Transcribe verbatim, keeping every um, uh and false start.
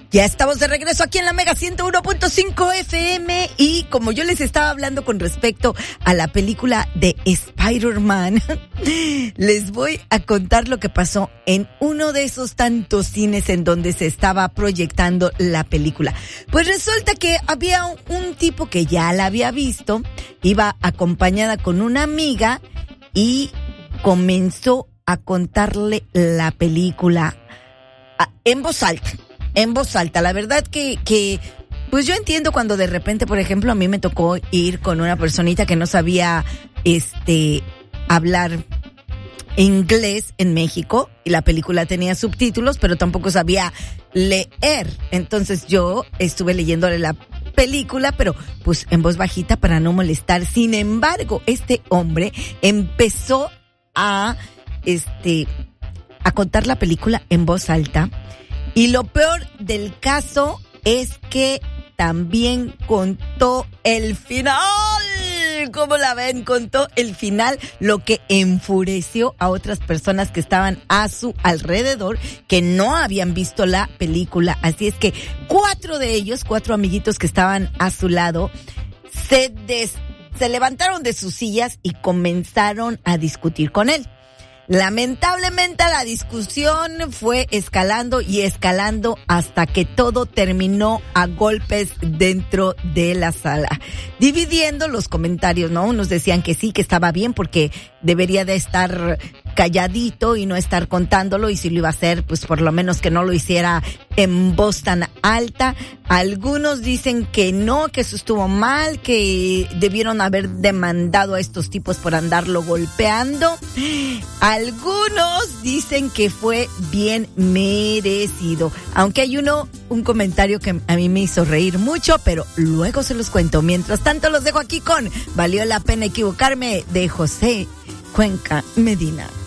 Ya estamos de regreso aquí en la Mega ciento uno punto cinco F M y como yo les estaba hablando con respecto a la película de Spider-Man, les voy a contar lo que pasó en uno de esos tantos cines en donde se estaba proyectando la película. Pues resulta que había un tipo que ya la había visto, iba acompañada con una amiga y comenzó a contarle la película en voz alta. En voz alta, la verdad que, que, pues yo entiendo cuando de repente, por ejemplo, a mí me tocó ir con una personita que no sabía, este, hablar inglés en México y la película tenía subtítulos, pero tampoco sabía leer. Entonces yo estuve leyéndole la película, pero pues en voz bajita para no molestar. Sin embargo, este hombre empezó a, este, a contar la película en voz alta. Y lo peor del caso es que también contó el final. ¿Cómo la ven? Contó el final, lo que enfureció a otras personas que estaban a su alrededor, que no habían visto la película. Así es que cuatro de ellos, cuatro amiguitos que estaban a su lado, se, des, se levantaron de sus sillas y comenzaron a discutir con él. Lamentablemente la discusión fue escalando y escalando hasta que todo terminó a golpes dentro de la sala, dividiendo los comentarios, ¿no? Unos decían que sí, que estaba bien porque debería de estar calladito y no estar contándolo, y si lo iba a hacer, pues por lo menos que no lo hiciera en voz tan alta. Algunos dicen que no, que eso estuvo mal, que debieron haber demandado a estos tipos por andarlo golpeando. Algunos dicen que fue bien merecido, aunque hay uno, un comentario que a mí me hizo reír mucho, pero luego se los cuento. Mientras tanto los dejo aquí con Valió la pena equivocarme de José Cuenca Medina.